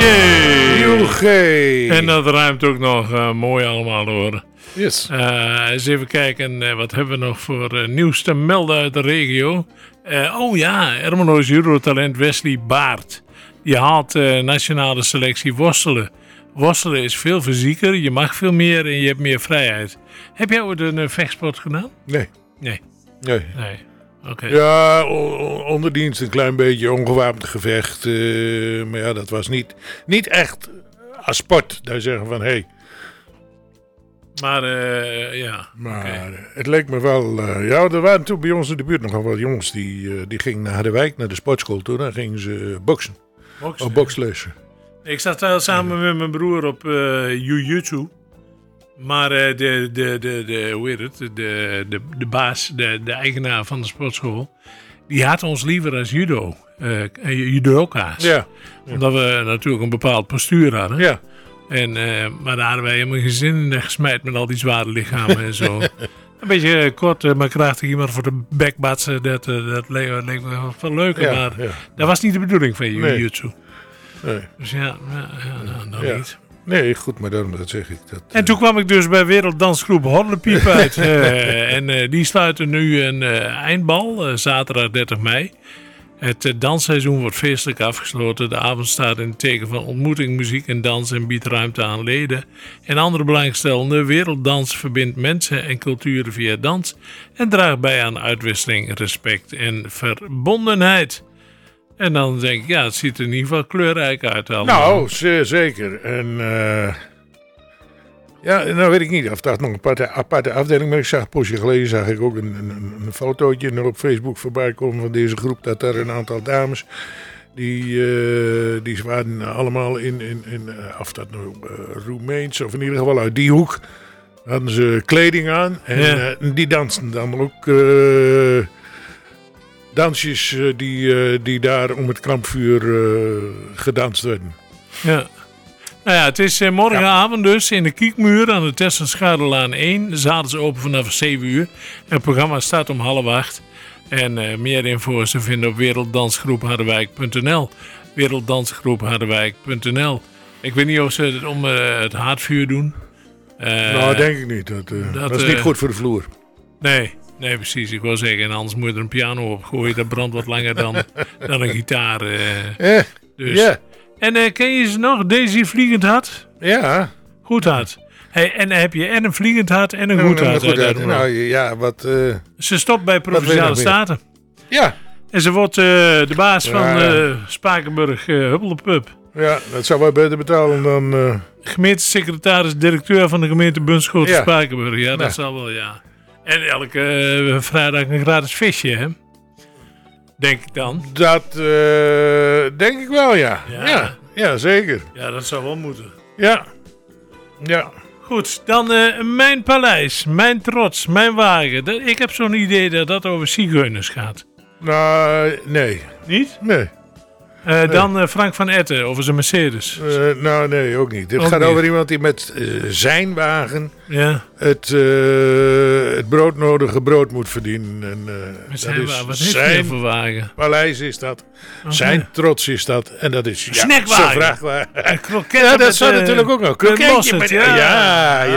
Joegé. En dat ruimt ook nog mooi allemaal hoor. Yes. Eens even kijken, wat hebben we nog voor nieuws te melden uit de regio. Ermeno's judotalent Wesley Baart. Die haalt nationale selectie worstelen. Worstelen is veel fysieker, je mag veel meer en je hebt meer vrijheid. Heb jij ooit een vechtsport gedaan? Nee. Oké. Ja, onder dienst een klein beetje ongewapend gevecht. Maar ja, dat was niet echt als sport. Daar zeggen van, hé. Maar, Maar het leek me wel... er waren toen bij ons in de buurt nogal wat jongens die gingen naar Harderwijk, naar de sportschool toe. Daar gingen ze boksen. Of bokslessen. Ik zat daar samen met mijn broer op jiu-jitsu. Maar de baas, de eigenaar van de sportschool, die had ons liever als judoka's. Ja. Omdat we natuurlijk een bepaald postuur hadden. Ja. Maar daar hadden wij helemaal geen zin in gesmijt met al die zware lichamen en zo. Een beetje kort, maar krachtig iemand voor de bek batsen, dat leek me wel leuker. Maar dat was niet de bedoeling van jiu-jitsu. Nee. Dus dan niet. Nee, goed, maar daarom dat zeg ik. En toen kwam ik dus bij Werelddansgroep Horlepiep uit. En die sluiten nu een eindbal, zaterdag 30 mei. Het dansseizoen wordt feestelijk afgesloten. De avond staat in het teken van ontmoeting, muziek en dans en biedt ruimte aan leden en andere belangstellenden. Werelddans verbindt mensen en culturen via dans en draagt bij aan uitwisseling, respect en verbondenheid. En dan denk ik, het ziet er in ieder geval kleurrijk uit. Allemaal. Nou, zeker. En nou weet ik niet of dat nog een aparte afdeling. Maar ik zag een poosje geleden zag ik ook een fotootje er op Facebook voorbij komen van deze groep. Dat daar een aantal dames, die waren allemaal in of dat nou Roemeens of in ieder geval uit die hoek. Hadden ze kleding aan en die dansten dan ook... dansjes die daar om het kampvuur gedanst werden. Ja. Nou ja, het is morgenavond dus in de Kiekmuur aan de Tessenschouderlaan 1. De zaal is open vanaf 7 uur. Het programma staat om 7:30. En meer info is te vinden op werelddansgroepharderwijk.nl. Werelddansgroepharderwijk.nl. Ik weet niet of ze het om het haardvuur doen. Nou, denk ik niet. Dat is niet goed voor de vloer. Nee, precies. Ik wil zeggen, en anders moet je er een piano op gooien. Dat brandt wat langer dan een gitaar. Dus. Yeah. En ken je ze nog? Daisy Vliegend Hart? Ja. Goed hart. Hey, en dan heb je en een Vliegend Hart en een goed hart. Nou ja, wat... Ze stopt bij Provinciale Staten. Ja. En ze wordt de baas van Spakenburg Huppelpup. Ja, dat zou wel beter betalen dan... Gemeentesecretaris, directeur van de gemeente Bunschoten Spakenburg. Ja, dat zal wel, ja. En elke vrijdag een gratis visje, hè? Denk ik dan. Dat denk ik wel, ja. Ja, zeker. Ja, dat zou wel moeten. Ja. Goed, dan mijn paleis, mijn trots, mijn wagen. Ik heb zo'n idee dat dat over zigeuners gaat. Nou, nee. Niet? Nee. Dan Frank van Etten over zijn Mercedes. Nou, nee, ook niet. Het ook gaat niet. over iemand die met zijn wagen het broodnodige brood moet verdienen. En, met zijn wagen? Wat heeft hij voor wagen? Paleis is dat. Okay. Zijn trots is dat. En dat is snackwagen. Zijn vrachtwagen. Een kroket ja, dat zou natuurlijk ook nog. Kroketje. Ja.